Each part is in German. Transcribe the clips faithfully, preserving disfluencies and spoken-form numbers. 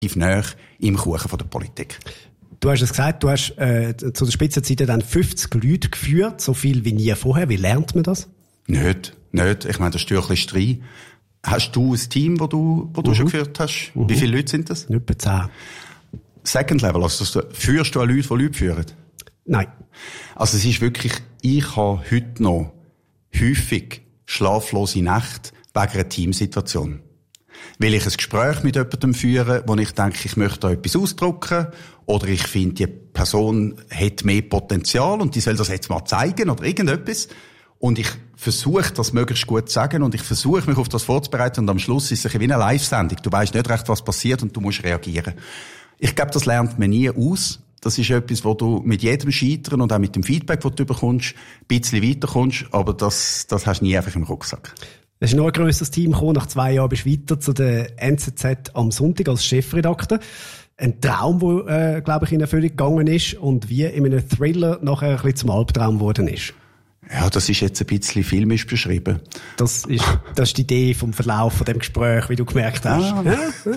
näher im Kuchen von der Politik. Du hast es gesagt, du hast äh, zu der Spitzenzeit dann fünfzig Leute geführt, so viel wie nie vorher. Wie lernt man das? Nicht, nicht. Ich meine, das ist ein bisschen Streit. Hast du ein Team, das du, wo du mhm. schon geführt hast? Mhm. Wie viele Leute sind das? Etwa zehn. Second Level, also führst du auch Leute, die Leute führen? Nein. Also es ist wirklich, ich habe heute noch häufig schlaflose Nächte wegen einer Teamsituation. Weil ich ein Gespräch mit jemandem führe, wo ich denke, ich möchte da etwas ausdrücken, oder ich finde, die Person hat mehr Potenzial und die soll das jetzt mal zeigen oder irgendetwas. Und ich versuche, das möglichst gut zu sagen und ich versuche, mich auf das vorzubereiten und am Schluss ist es wie eine Live-Sendung. Du weißt nicht recht, was passiert und du musst reagieren. Ich glaube, das lernt man nie aus. Das ist etwas, wo du mit jedem Scheitern und auch mit dem Feedback, das du bekommst, ein bisschen weiterkommst, aber das, das hast du nie einfach im Rucksack. Es ist noch ein grösseres Team gekommen. Nach zwei Jahren bist du weiter zu der N Z Z am Sonntag als Chefredakteur. Ein Traum, der, äh, glaube ich, in Erfüllung gegangen ist und wie in einem Thriller nachher ein bisschen zum Albtraum geworden ist. Ja, das ist jetzt ein bisschen filmisch beschrieben. Das ist, das ist die Idee vom Verlauf von dem Gespräch, wie du gemerkt hast. Ah, ja.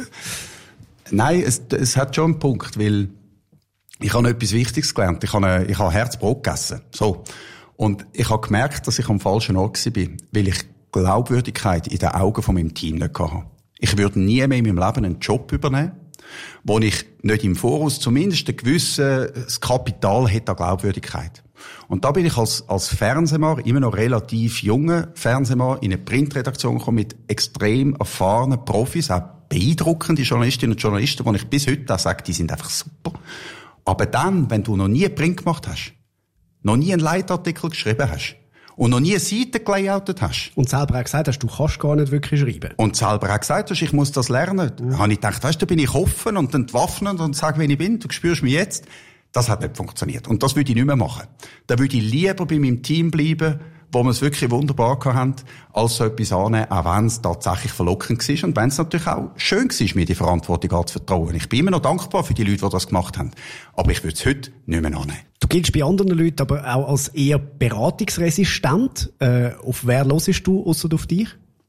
Nein, es, es hat schon einen Punkt, weil ich habe etwas Wichtiges gelernt. Ich habe, ich habe Herzbrot gegessen. So. Und ich habe gemerkt, dass ich am falschen Ort war, weil ich Glaubwürdigkeit in den Augen von meinem Team nicht hatte. Ich würde nie mehr in meinem Leben einen Job übernehmen, wo ich nicht im Voraus zumindest ein gewisses Kapital hätte an Glaubwürdigkeit. Und da bin ich als, als Fernsehmann, immer noch relativ junger Fernsehmann, in eine Printredaktion gekommen mit extrem erfahrenen Profis, auch beeindruckende Journalistinnen und Journalisten, die ich bis heute auch sage, die sind einfach super. Aber dann, wenn du noch nie Print gemacht hast, noch nie einen Leitartikel geschrieben hast und noch nie eine Seite gelayoutet hast. Und selber auch gesagt hast, du kannst gar nicht wirklich schreiben. Und selber auch gesagt hast, ich muss das lernen. Mhm. Da habe ich gedacht, weißt du, da bin ich offen und entwaffnend und sage, wer ich bin, du spürst mich jetzt. Das hat nicht funktioniert. Und das würde ich nicht mehr machen. Da würde ich lieber bei meinem Team bleiben, wo wir es wirklich wunderbar hatten, als so etwas annehmen, auch wenn es tatsächlich verlockend war und wenn es natürlich auch schön war, mir die Verantwortung anzuvertrauen. Ich bin immer noch dankbar für die Leute, die das gemacht haben. Aber ich würde es heute nicht mehr annehmen. Du giltst bei anderen Leuten aber auch als eher beratungsresistent. Äh, auf wer hörst du, ausser auf dich?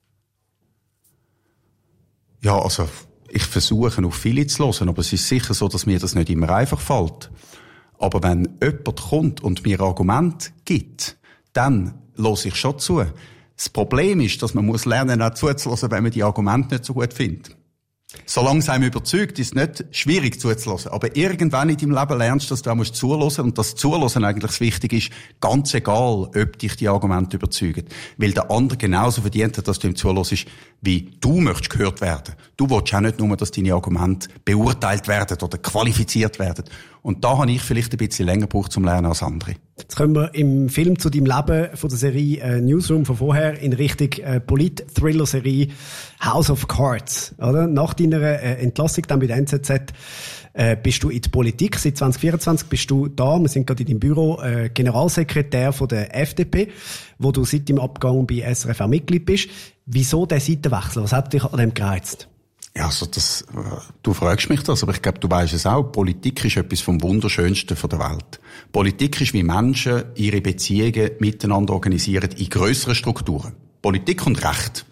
Ja, also ich versuche auf viele zu hören, aber es ist sicher so, dass mir das nicht immer einfach fällt. Aber wenn jemand kommt und mir Argumente gibt, dann höre ich schon zu. Das Problem ist, dass man muss lernen, auch zuzuhören, wenn man die Argumente nicht so gut findet. Solange es einem überzeugt, ist es nicht schwierig zuzuhören. Aber irgendwann in deinem Leben lernst du, dass du auch zuhören musst und dass Zuhören eigentlich das Wichtige ist, ganz egal, ob dich die Argumente überzeugen. Weil der andere genauso verdient hat, dass du ihm zuhörst, wie du möchtest gehört werden. Du willst auch nicht nur, dass deine Argumente beurteilt werden oder qualifiziert werden. Und da habe ich vielleicht ein bisschen länger gebraucht zum Lernen als andere. Jetzt kommen wir im Film zu deinem Leben von der Serie äh, Newsroom von vorher in Richtung äh, Polit-Thriller-Serie House of Cards. Oder? Nach deiner äh, Entlassung dann bei der N Z Z äh, bist du in der Politik. Seit zwanzig vierundzwanzig bist du da. Wir sind gerade in deinem Büro äh, Generalsekretär von der F D P, wo du seit dem Abgang bei S R F auch Mitglied bist. Wieso der Seitenwechsel? Was hat dich an dem gereizt? Ja, also das, du fragst mich das, aber ich glaube, du weißt es auch. Politik ist etwas vom Wunderschönsten von der Welt. Politik ist, wie Menschen ihre Beziehungen miteinander organisieren in grösseren Strukturen. Politik und Recht.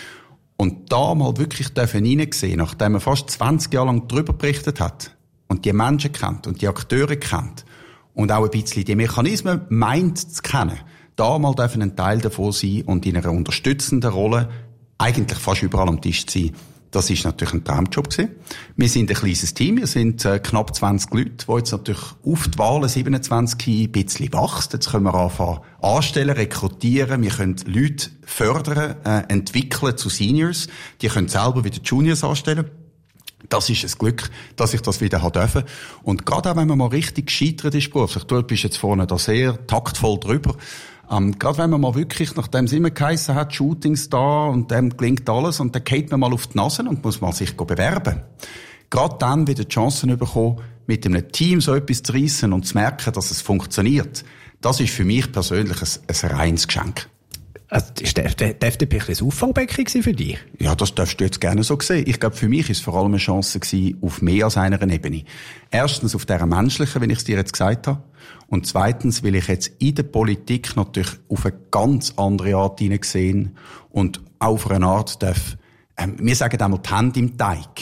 Und da mal wirklich dürfen hineinsehen, nachdem man fast zwanzig Jahre lang darüber berichtet hat und die Menschen kennt und die Akteure kennt und auch ein bisschen die Mechanismen meint zu kennen, da mal dürfen ein Teil davon sein und in einer unterstützenden Rolle eigentlich fast überall am Tisch zu sein. Das ist natürlich ein Traumjob gewesen. Wir sind ein kleines Team, wir sind äh, knapp zwanzig Leute, die jetzt natürlich auf die Wahlen siebenundzwanzig hin ein bisschen wachsen. Jetzt können wir anfangen anstellen, rekrutieren, wir können Leute fördern, äh, entwickeln zu Seniors. Die können selber wieder Juniors anstellen. Das ist ein Glück, dass ich das wieder haben durfte. Und gerade auch, wenn man mal richtig gescheitert ist beruflich, du bist jetzt vorne da sehr taktvoll drüber, Ähm, gerade wenn man mal wirklich, nachdem es immer geheissen hat, Shootings da und dem gelingt alles und dann geht man mal auf die Nase und muss mal sich bewerben. Gerade dann wieder die Chancen bekommen, mit einem Team so etwas zu reissen und zu merken, dass es funktioniert. Das ist für mich persönlich ein, ein reines Geschenk. Also, ist die F D P ein Auffangbecken für dich? Ja, das darfst du jetzt gerne so sehen. Ich glaube, für mich ist es vor allem eine Chance gewesen, auf mehr als einer Ebene. Erstens auf dieser menschlichen, wie ich es dir jetzt gesagt habe. Und zweitens will ich jetzt in der Politik natürlich auf eine ganz andere Art hineinsehen und auch auf eine Art darf, ähm, wir sagen einmal die Hände im Teig.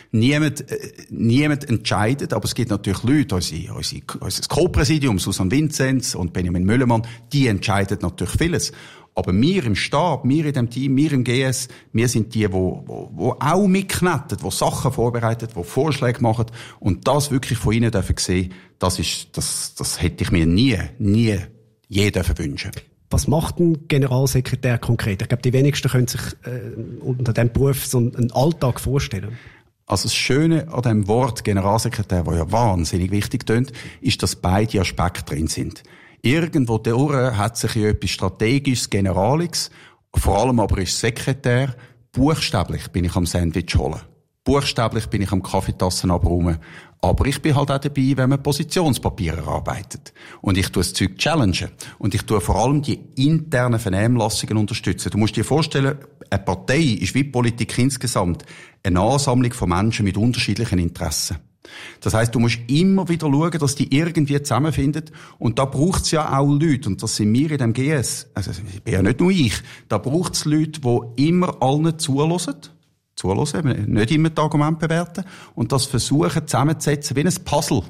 Niemand, äh, niemand entscheidet, aber es gibt natürlich Leute, unsere, unsere, unser Co-Präsidium, Susan Vinzenz und Benjamin Müllermann, die entscheiden natürlich vieles. Aber wir im Stab, wir in dem Team, wir im G S, wir sind die, die, die, die auch mitknetten, die Sachen vorbereiten, die Vorschläge machen. Und das wirklich von ihnen dürfen sehen, das ist, das, das hätte ich mir nie, nie, je dürfen wünschen. Was macht ein Generalsekretär konkret? Ich glaube, die wenigsten können sich äh, unter diesem Beruf so einen Alltag vorstellen. Also das Schöne an dem Wort Generalsekretär, das ja wahnsinnig wichtig tönt, ist, dass beide Aspekte drin sind. Irgendwo durch hat sich ja etwas Strategisches, Generaliges, vor allem aber ist Sekretär. Buchstäblich bin ich am Sandwich holen. Buchstäblich bin ich am Kaffeetassen abräumen. Aber ich bin halt auch dabei, wenn man Positionspapiere erarbeitet. Und ich tue das Zeug challengen. Und ich tue vor allem die internen Vernehmlassungen unterstützen. Du musst dir vorstellen, eine Partei ist wie Politik insgesamt eine Ansammlung von Menschen mit unterschiedlichen Interessen. Das heisst, du musst immer wieder schauen, dass die irgendwie zusammenfinden. Und da braucht es ja auch Leute, und das sind wir in dem G S, also ich bin ja nicht nur ich, da braucht es Leute, die immer allen zuhören, zuhören, nicht immer die Argumente bewerten, und das versuchen zusammenzusetzen wie ein Puzzle.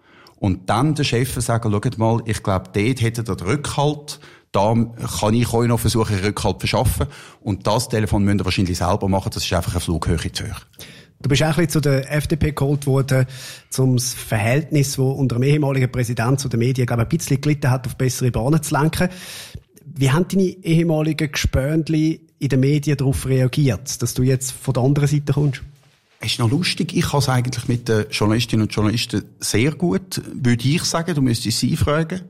Und dann den Chef sagen, schaut mal, ich glaube, dort hätte ihr den Rückhalt, da kann ich euch noch versuchen, Rückhalt zu verschaffen. Und das Telefon müsst ihr wahrscheinlich selber machen, das ist einfach eine Flughöhe zu hoch. Du bist auch ein bisschen zu der F D P geholt worden, um das Verhältnis, das unter dem ehemaligen Präsident zu den Medien, glaube ich, ein bisschen gelitten hat, auf bessere Bahnen zu lenken. Wie haben deine ehemaligen Gespöndli in den Medien darauf reagiert, dass du jetzt von der anderen Seite kommst? Es ist noch lustig, ich kann es eigentlich mit den Journalistinnen und Journalisten sehr gut, würde ich sagen, du müsstest sie fragen.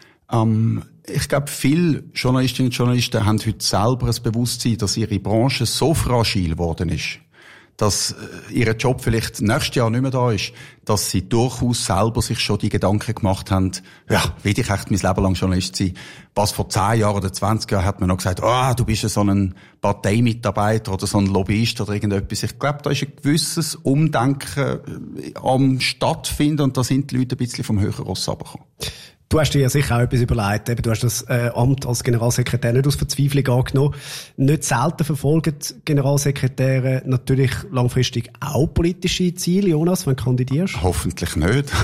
Ähm, ich glaube, viele Journalistinnen und Journalisten haben heute selber ein Bewusstsein, dass ihre Branche so fragil geworden ist, dass äh, ihr Job vielleicht nächstes Jahr nicht mehr da ist, dass sie durchaus selber sich schon die Gedanken gemacht haben, ja, will ich echt mein Leben lang Journalist sein? Was vor zehn Jahren oder zwanzig Jahren hat man noch gesagt, ah, oh, du bist ja so ein Parteimitarbeiter oder so ein Lobbyist oder irgendetwas. Ich glaube, da ist ein gewisses Umdenken äh, am Stattfinden, und da sind die Leute ein bisschen vom höheren Ross runtergekommen. Du hast dir ja sicher auch etwas überlegt. Eben, du hast das äh, Amt als Generalsekretär nicht aus Verzweiflung angenommen. Nicht selten verfolgen Generalsekretäre natürlich langfristig auch politische Ziele, Jonas, wenn du kandidierst? Hoffentlich nicht.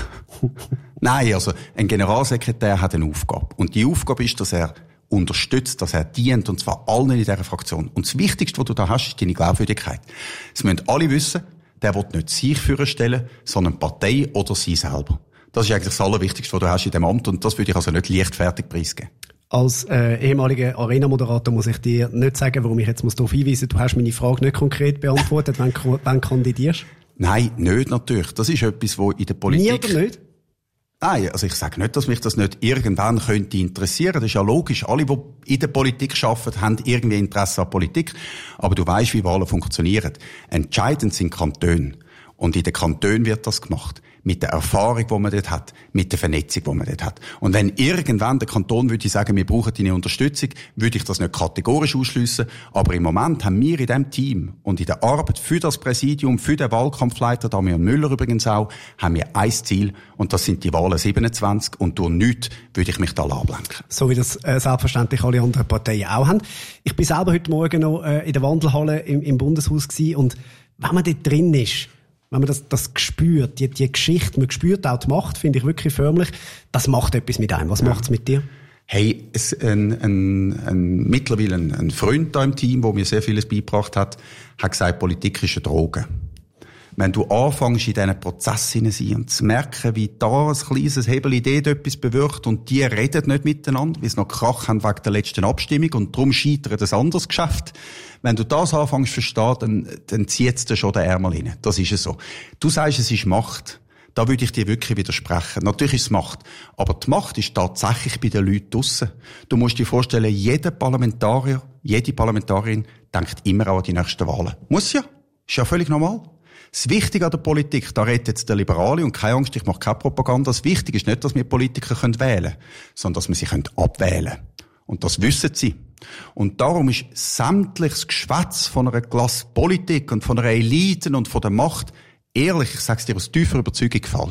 Nein, also ein Generalsekretär hat eine Aufgabe. Und die Aufgabe ist, dass er unterstützt, dass er dient, und zwar allen in dieser Fraktion. Und das Wichtigste, was du da hast, ist deine Glaubwürdigkeit. Es müssen alle wissen, der will nicht sich vorstellen, sondern die Partei oder sie selber. Das ist eigentlich das Allerwichtigste, was du hast in dem Amt, und das würde ich also nicht leichtfertig preisgeben. Als äh, ehemaliger Arena-Moderator muss ich dir nicht sagen, warum ich jetzt muss darauf hinweisen muss, du hast meine Frage nicht konkret beantwortet, wenn du kandidierst. Nein, nicht natürlich. Das ist etwas, was in der Politik... Nie oder nicht? Nein, also ich sage nicht, dass mich das nicht irgendwann könnte interessieren. Das ist ja logisch. Alle, die in der Politik arbeiten, haben irgendwie Interesse an Politik. Aber du weißt, wie Wahlen funktionieren. Entscheidend sind Kantone. Und in den Kantonen wird das gemacht. Mit der Erfahrung, die man dort hat, mit der Vernetzung, die man dort hat. Und wenn irgendwann der Kanton würde sagen, wir brauchen deine Unterstützung, würde ich das nicht kategorisch ausschliessen. Aber im Moment haben wir in diesem Team und in der Arbeit für das Präsidium, für den Wahlkampfleiter, Damian Müller übrigens auch, haben wir ein Ziel, und das sind die Wahlen siebenundzwanzig, und durch nichts würde ich mich da ablenken. So wie das äh, selbstverständlich alle anderen Parteien auch haben. Ich bin selber heute Morgen noch äh, in der Wandelhalle im, im Bundeshaus gewesen, und wenn man dort drin ist, wenn man das, das spürt, die, die Geschichte, man spürt auch die Macht, finde ich wirklich förmlich, das macht etwas mit einem. Was ja. macht's mit dir? Hey, es, ein, ein, ein, mittlerweile ein, ein Freund da im Team, der mir sehr vieles beigebracht hat, hat gesagt, Politik ist eine Droge. Wenn du anfängst, in diesen Prozess hinein sein und zu merken, wie da ein kleines Hebelidee etwas bewirkt, und die reden nicht miteinander, weil sie noch Krach haben wegen der letzten Abstimmung, und darum scheitert ein anderes Geschäft. Wenn du das anfängst zu verstehen, dann, dann zieht es dir schon den Ärmel rein. Das ist es so. Du sagst, es ist Macht. Da würde ich dir wirklich widersprechen. Natürlich ist es Macht. Aber die Macht ist tatsächlich bei den Leuten draussen. Du musst dir vorstellen, jeder Parlamentarier, jede Parlamentarierin denkt immer auch an die nächsten Wahlen. Muss ja. Ist ja völlig normal. Das Wichtige an der Politik, da redet jetzt der Liberale, und keine Angst, ich mache keine Propaganda. Das Wichtige ist nicht, dass wir Politiker wählen können, sondern dass wir sie abwählen können. Und das wissen sie. Und darum ist sämtliches Geschwätz von einer Klasse Politik und von einer Elite und von der Macht, ehrlich, ich sage es dir aus tiefer Überzeugung, falsch.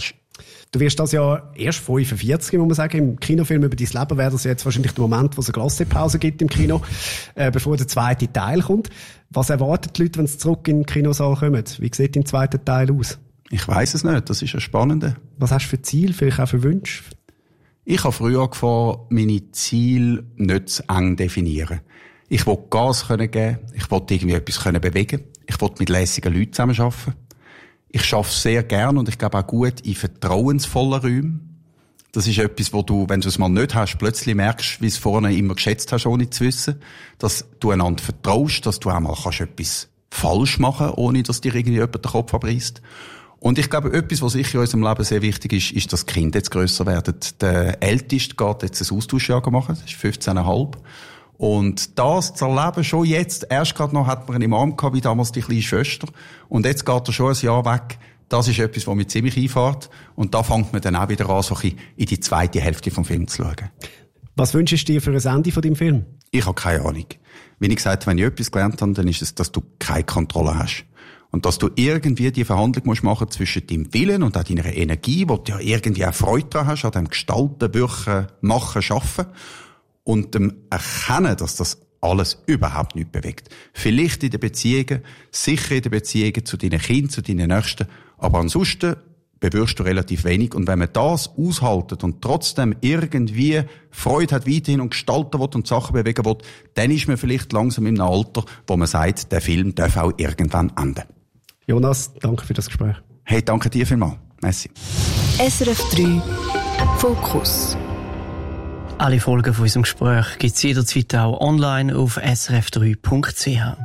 Du wirst das ja erst fünfundvierzig, muss man sagen. Im Kinofilm über dein Leben wäre das jetzt wahrscheinlich der Moment, wo es eine Glaspause gibt im Kino, äh, bevor der zweite Teil kommt. Was erwarten die Leute, wenn sie zurück in den Kinosaal kommen? Wie sieht dein zweiter Teil aus? Ich weiss es nicht, das ist ein Spannender. Was hast du für Ziel, vielleicht auch für Wünsche? Ich habe früher angefangen, meine Ziele nicht zu eng definieren. Ich will Gas können geben, ich will irgendwie etwas können bewegen, ich will mit lässigen Leuten zusammenarbeiten. Ich arbeite sehr gern und ich glaube auch gut in vertrauensvollen Räumen. Das ist etwas, wo du, wenn du es mal nicht hast, plötzlich merkst, wie du es vorne immer geschätzt hast, ohne zu wissen, dass du einander vertraust, dass du auch mal kannst etwas falsch machen, ohne dass dir irgendwie jemand den Kopf abreißt. Und ich glaube, etwas, was sicher in unserem Leben sehr wichtig ist, ist, dass die Kinder jetzt grösser werden. Der Älteste geht jetzt ein Austauschjahr machen, das ist fünfzehn Komma fünf. Und das zu erleben, schon jetzt, erst gerade noch hat man ihn im Arm gehabt, wie damals die kleine Schwester. Und jetzt geht er schon ein Jahr weg. Das ist etwas, was mich ziemlich einfährt. Und da fängt man dann auch wieder an, so ein bisschen in die zweite Hälfte vom Film zu schauen. Was wünschst du dir für ein Ende von deinem Film? Ich habe keine Ahnung. Wie ich gesagt habe, wenn ich etwas gelernt habe, dann ist es, dass du keine Kontrolle hast. Und dass du irgendwie die Verhandlung musst machen zwischen deinem Willen und auch deiner Energie, wo du ja irgendwie auch Freude daran hast, an dem Gestalten, Büchen, Machen, Schaffen. Und dem Erkennen, dass das alles überhaupt nicht bewegt. Vielleicht in den Beziehungen, sicher in den Beziehungen zu deinen Kindern, zu deinen Nächsten, aber ansonsten bewirkst du relativ wenig. Und wenn man das aushaltet und trotzdem irgendwie Freude hat weiterhin und gestalten will und Sachen bewegen will, dann ist man vielleicht langsam in einem Alter, wo man sagt, der Film darf auch irgendwann enden. Jonas, danke für das Gespräch. Hey, danke dir vielmals. Merci. S R F drei Fokus. Alle Folgen von unserem Gespräch gibt es jederzeit auch online auf s r f drei punkt c h.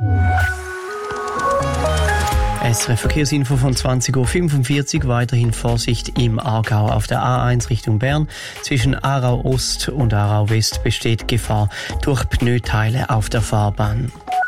S R F Verkehrsinfo von zwanzig Uhr fünfundvierzig. Weiterhin Vorsicht im Aargau auf der A eins Richtung Bern. Zwischen Aarau Ost und Aarau West besteht Gefahr durch Pneuteile auf der Fahrbahn.